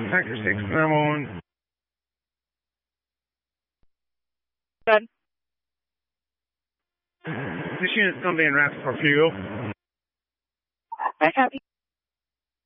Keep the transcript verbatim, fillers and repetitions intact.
Factor six, nine one one. Good. This unit's going to be in route for fuel. I have